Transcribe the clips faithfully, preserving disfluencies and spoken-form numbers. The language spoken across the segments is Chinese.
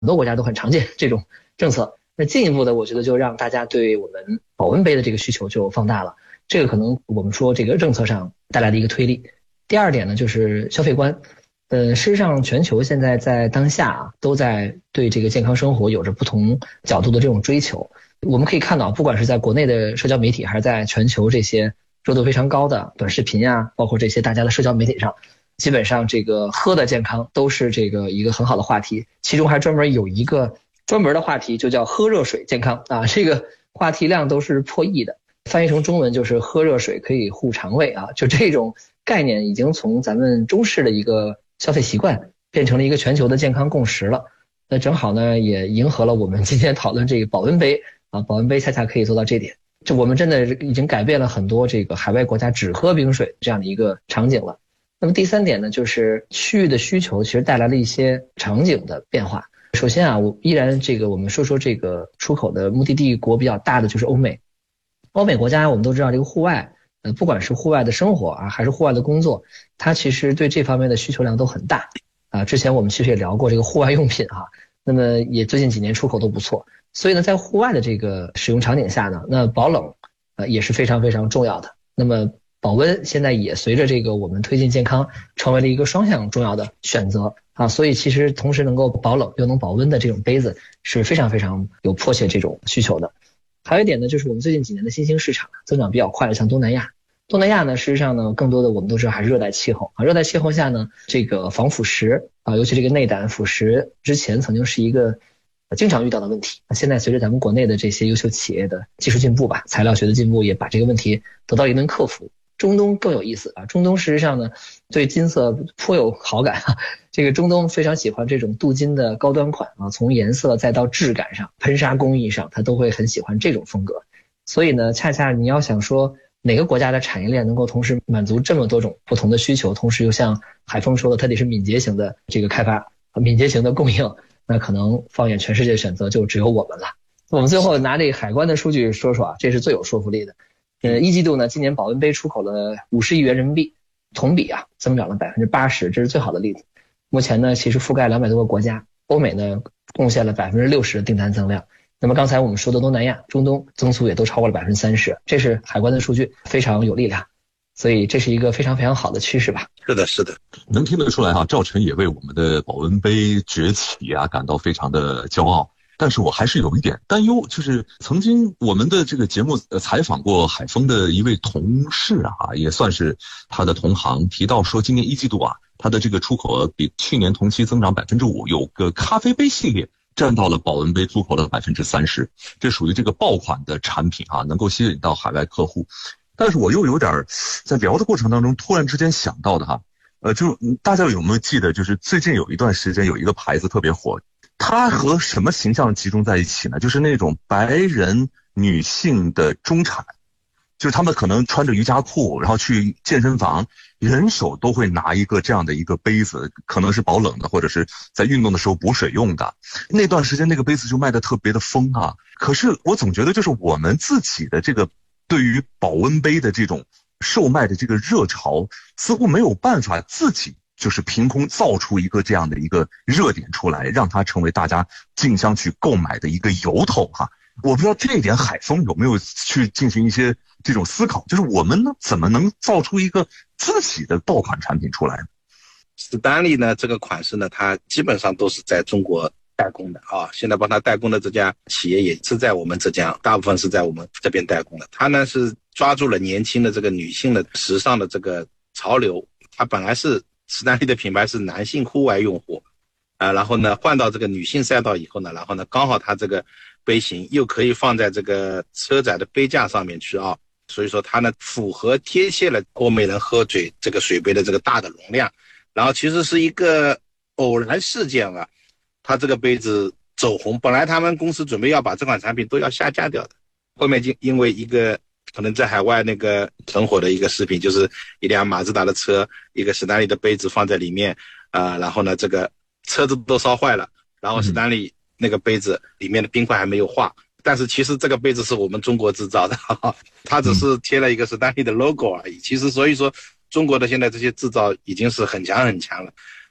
很多国家都很常见这种政策。那进一步的，我觉得就让大家对我们保温杯的这个需求就放大了，这个可能我们说这个政策上带来的一个推力。第二点呢，就是消费观。呃，事实上，全球现在在当下啊，都在对这个健康生活有着不同角度的这种追求。我们可以看到，不管是在国内的社交媒体，还是在全球这些热度非常高的短视频啊，包括这些大家的社交媒体上，基本上这个喝的健康都是这个一个很好的话题。其中还专门有一个专门的话题，就叫喝热水健康啊，这个话题量都是破亿的，翻译成中文就是喝热水可以护肠胃啊，就这种概念已经从咱们中式的一个消费习惯变成了一个全球的健康共识了。那正好呢，也迎合了我们今天讨论这个保温杯啊，保温杯恰恰可以做到这点。这我们真的已经改变了很多这个海外国家只喝冰水这样的一个场景了。那么第三点呢，就是区域的需求其实带来了一些场景的变化。首先啊，我依然这个我们说说这个出口的目的地国比较大的就是欧美。欧美国家我们都知道，这个户外呃，不管是户外的生活啊，还是户外的工作，它其实对这方面的需求量都很大啊。之前我们其实也聊过这个户外用品哈、啊，那么也最近几年出口都不错。所以呢，在户外的这个使用场景下呢，那保冷呃也是非常非常重要的。那么保温现在也随着这个我们推进健康，成为了一个双向重要的选择啊。所以其实同时能够保冷又能保温的这种杯子是非常非常有迫切这种需求的。还有一点呢，就是我们最近几年的新兴市场增长比较快的，像东南亚。东南亚呢，事实上呢，更多的我们都知道还是热带气候啊。热带气候下呢，这个防腐蚀啊，尤其这个内胆腐蚀，之前曾经是一个经常遇到的问题。现在随着咱们国内的这些优秀企业的技术进步吧，材料学的进步，也把这个问题得到一定克服。中东更有意思啊，中东事实上呢，对金色颇有好感啊。这个中东非常喜欢这种镀金的高端款啊，从颜色再到质感上、喷砂工艺上，他都会很喜欢这种风格。所以呢，恰恰你要想说哪个国家的产业链能够同时满足这么多种不同的需求，同时又像海峰说的，它得是敏捷型的这个开发、敏捷型的供应，那可能放眼全世界选择就只有我们了。我们最后拿这个海关的数据说说啊，这是最有说服力的。呃，一季度呢，今年保温杯出口了五十亿元人民币，同比啊增长了百分之八十，这是最好的例子。目前呢，其实覆盖两百多个国家，欧美呢贡献了百分之六十的订单增量。那么刚才我们说的东南亚、中东增速也都超过了百分之三十，这是海关的数据，非常有力量。所以这是一个非常非常好的趋势吧？ 是的，是的， 能听得出来哈、啊，赵晨也为我们的保温杯崛起啊感到非常的骄傲。但是我还是有一点担忧，就是曾经我们的这个节目采访过海峰的一位同事啊，也算是他的同行，提到说今年一季度啊，他的这个出口额比去年同期增长百分之五，有个咖啡杯系列占到了保温杯出口的百分之三十，这属于这个爆款的产品啊，能够吸引到海外客户。但是我又有点在聊的过程当中突然之间想到的哈，呃，就大家有没有记得，就是最近有一段时间有一个牌子特别火。它和什么形象集中在一起呢？就是那种白人女性的中产，就是他们可能穿着瑜伽裤，然后去健身房，人手都会拿一个这样的一个杯子，可能是保冷的，或者是在运动的时候补水用的。那段时间那个杯子就卖得特别的疯啊。可是我总觉得就是我们自己的这个对于保温杯的这种售卖的这个热潮，似乎没有办法自己就是凭空造出一个这样的一个热点出来，让它成为大家竞相去购买的一个由头哈。我不知道这一点海峰有没有去进行一些这种思考，就是我们呢怎么能造出一个自己的爆款产品出来呢？ 史丹利呢这个款式呢，它基本上都是在中国代工的啊。现在帮它代工的这家企业也是在我们浙江，大部分是在我们这边代工的。它呢是抓住了年轻的这个女性的时尚的这个潮流，它本来是史丹利的品牌是男性户外用户，啊，然后呢换到这个女性赛道以后呢，然后呢刚好它这个杯型又可以放在这个车载的杯架上面去啊，所以说它呢符合贴切了欧美人喝水这个水杯的这个大的容量。然后其实是一个偶然事件啊，它这个杯子走红，本来他们公司准备要把这款产品都要下架掉的，后面就因为一个可能在海外那个很火的一个视频，就是一辆马自达的车，一个史丹利的杯子放在里面啊、呃，然后呢这个车子都烧坏了，然后史丹利那个杯子里面的冰块还没有化，但是其实这个杯子是我们中国制造的，哈哈，它只是贴了一个史丹利的 logo 而已。其实所以说中国的现在这些制造已经是很强很强了。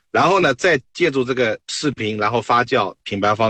然后呢再借助这个视频然后发酵品牌方